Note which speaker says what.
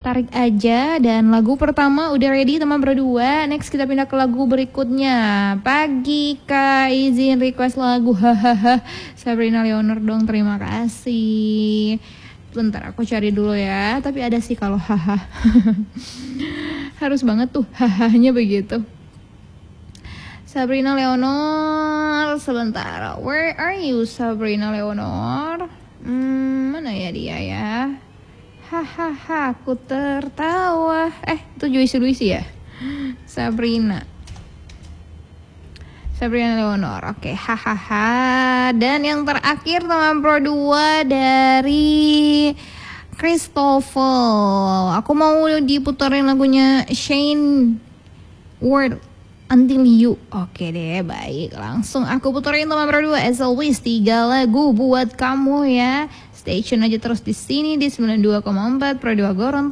Speaker 1: tarik aja. Dan lagu pertama udah ready teman berdua. Next kita pindah ke lagu berikutnya. Pagi Kak izin request lagu hahaha Sabrina Leonor dong, terima kasih. Bentar aku cari dulu ya. Tapi ada sih kalau haha. Harus banget tuh hahanya begitu. Sabrina Leonor, sebentar. Where are you Sabrina Leonor? Mana ya dia ya? Hahaha, aku tertawa. Itu Juicy ya? Sabrina Leonor. Oke, hahaha. Dan yang terakhir teman Pro 2 dari Christopher. Aku mau diputerin lagunya Shane Ward Until You. Oke deh, baik. Langsung aku puterin teman Pro 2. As always 3 lagu buat kamu ya. Stay tune aja terus di sini di 92,4 Pro 2 Gorontalo.